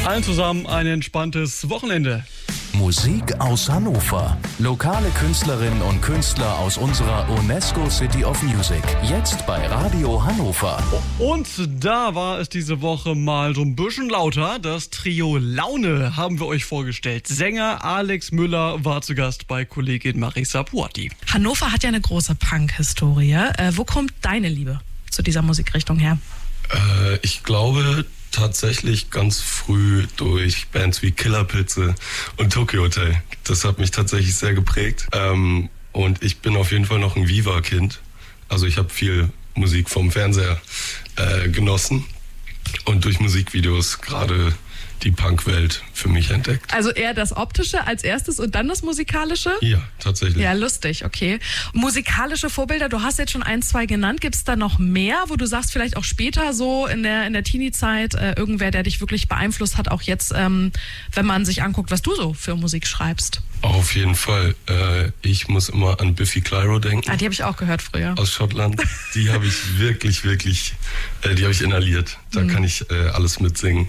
Allen zusammen ein entspanntes Wochenende. Musik aus Hannover. Lokale Künstlerinnen und Künstler aus unserer UNESCO City of Music. Jetzt bei Radio Hannover. Und da war es diese Woche mal so ein bisschen lauter. Das Trio Laune haben wir euch vorgestellt. Sänger Alex Müller war zu Gast bei Kollegin Marisa Puati. Hannover hat ja eine große Punk-Historie. Wo kommt deine Liebe zu dieser Musikrichtung her? Ich glaube tatsächlich ganz früh durch Bands wie Killerpilze und Tokyo Hotel. Das hat mich tatsächlich sehr geprägt. Und ich bin auf jeden Fall noch ein Viva-Kind. Also ich habe viel Musik vom Fernseher genossen und durch Musikvideos gerade die Punkwelt für mich entdeckt. Also eher das Optische als erstes und dann das Musikalische? Ja, tatsächlich. Ja, lustig, okay. Musikalische Vorbilder, du hast jetzt schon 1, 2 genannt. Gibt es da noch mehr, wo du sagst, vielleicht auch später so in der Teenie-Zeit, irgendwer, der dich wirklich beeinflusst hat, auch jetzt, wenn man sich anguckt, was du so für Musik schreibst? Auf jeden Fall. Ich muss immer an Biffy Clyro denken. Ah, die habe ich auch gehört früher. Aus Schottland. Die habe ich wirklich, die habe ich inhaliert. Da kann ich alles mitsingen.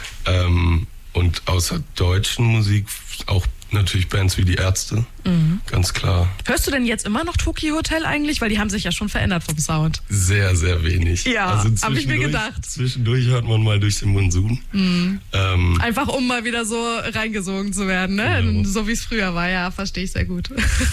Und außer deutschen Musik auch natürlich Bands wie die Ärzte, ganz klar. Hörst du denn jetzt immer noch Tokyo Hotel eigentlich? Weil die haben sich ja schon verändert vom Sound. Sehr, sehr wenig. Ja, also habe ich mir gedacht. Zwischendurch hört man mal durch den Monsun. Einfach um mal wieder so reingesogen zu werden, ne? Genau. So wie es früher war, ja, verstehe ich sehr gut.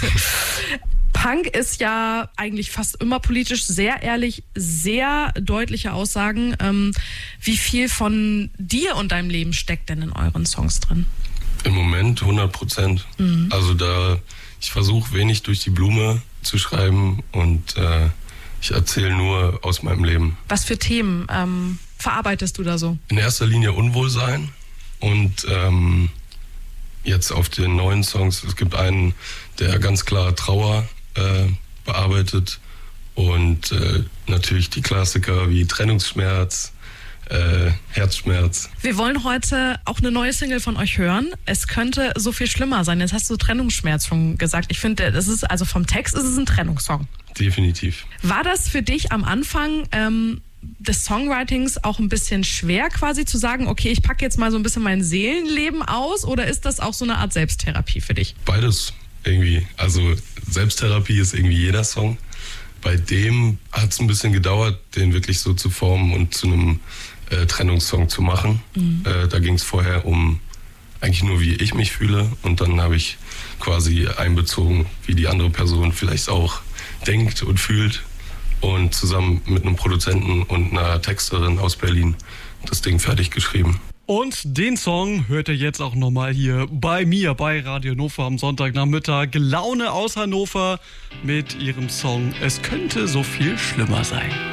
Punk ist ja eigentlich fast immer politisch, sehr ehrlich, sehr deutliche Aussagen. Wie viel von dir und deinem Leben steckt denn in euren Songs drin? Im Moment 100%. Also ich versuche wenig durch die Blume zu schreiben und ich erzähle nur aus meinem Leben. Was für Themen verarbeitest du da so? In erster Linie Unwohlsein und jetzt auf den neuen Songs, es gibt einen, der ganz klar Trauer bearbeitet und natürlich die Klassiker wie Trennungsschmerz, Herzschmerz. Wir wollen heute auch eine neue Single von euch hören. Es könnte so viel schlimmer sein. Jetzt hast du Trennungsschmerz schon gesagt. Ich finde, das ist, also vom Text ist es ein Trennungssong. Definitiv. War das für dich am Anfang des Songwritings auch ein bisschen schwer, quasi zu sagen, okay, ich packe jetzt mal so ein bisschen mein Seelenleben aus, oder ist das auch so eine Art Selbsttherapie für dich? Beides irgendwie. Also Selbsttherapie ist irgendwie jeder Song. Bei dem hat es ein bisschen gedauert, den wirklich so zu formen und zu einem Trennungssong zu machen. Da ging es vorher um eigentlich nur, wie ich mich fühle, und dann habe ich quasi einbezogen, wie die andere Person vielleicht auch denkt und fühlt, und zusammen mit einem Produzenten und einer Texterin aus Berlin das Ding fertig geschrieben. Und den Song hört ihr jetzt auch nochmal hier bei mir, bei Radio Hannover am Sonntagnachmittag. Laune aus Hannover mit ihrem Song Es könnte so viel schlimmer sein.